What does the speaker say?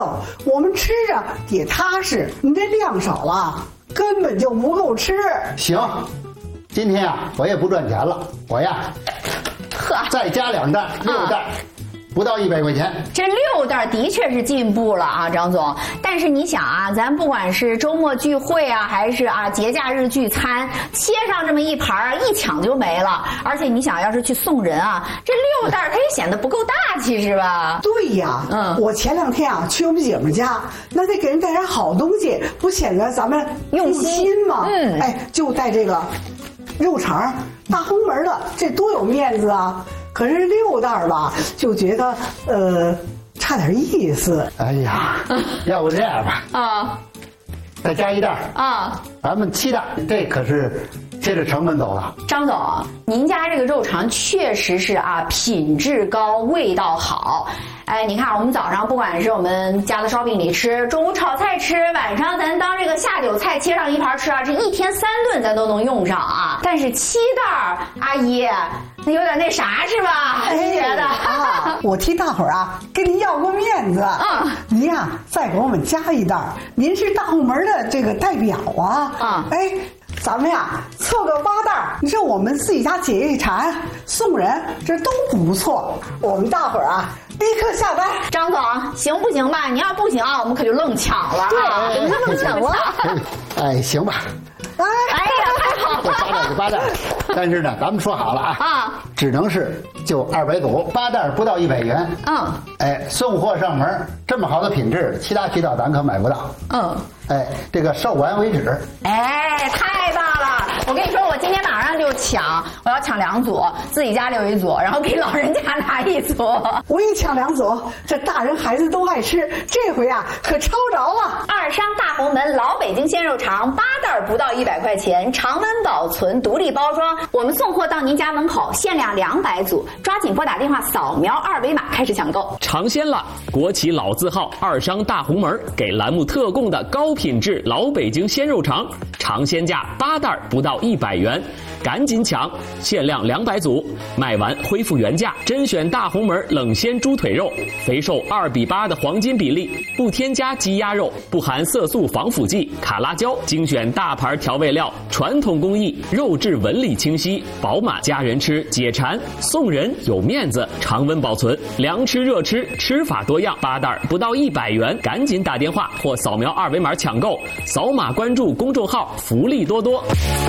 我们吃着也踏实。你这量少了，根本就不够吃。 行，今天啊，我也不赚钱了，我呀，再加2袋，6袋。不到100块钱， 这6袋的确是进步了啊，张总。但是你想啊，咱不管是周末聚会啊，还是节假日聚餐，切上这么一盘啊，一抢就没了。而且你想要是去送人啊，这6袋它也显得不够大气，是吧？ 对呀，我前2天啊去我们姐们家，那得给人带点好东西，不显得咱们用心吗？就带这个肉肠，大红门的，这多有面子啊！可是6袋吧，就觉得差点意思。 哎呀，要不这样吧，再加1袋咱们7袋，这可是接着成本走了。 张总，您家这个肉肠确实是品质高，味道好。你看我们早上不管是我们夹在烧饼里吃，中午炒菜吃，晚上咱当这个下酒菜切上一盘吃这1天3顿咱都能用上啊。但是7袋阿姨，那有点那啥是吧？您觉得？ 我替大伙儿跟您要过面子。您再给我们加1袋，您是大红门的这个代表啊。咱们凑个8袋，你说我们自己家解一馋，送人这都不错。我们大伙儿立刻下单。 张总，行不行吧？你要不行我们可就愣抢了。 对，愣抢了。 行吧。 哎呀，太好了！ 就8袋，但是呢，咱们说好了只能是就200组，8袋不到100元。送货上门，这么好的品质，其他渠道咱可买不到。这个售完为止。 太棒了！我跟你说，我今天马上就抢，我要抢2组，自己家留1组，然后给老人家拿1组。 我也抢2组，这大人孩子都爱吃，这回可抄着了。 二商大红门老北京鲜肉肠8袋不到100块钱，常温保存，独立包装，我们送货到您家门口，限量200组，抓紧拨打电话扫描2维码开始抢购。 尝鲜了，国企老字号二商大红门给栏目特供的高品质老北京鲜肉肠，尝鲜价8袋不到100元，赶紧抢，限量200组，卖完恢复原价。甄选大红门冷鲜猪腿肉，肥瘦2:8的黄金比例，不添加鸡鸭肉，不含色素防腐剂、卡拉胶，精选大牌调味料，传统工艺，肉质纹理清晰饱满，家人吃解馋，送人有面子，常温保存，凉吃热吃，吃法多样，8袋不到100元，赶紧打电话或扫描2维码抢购，扫码关注公众号，福利多多。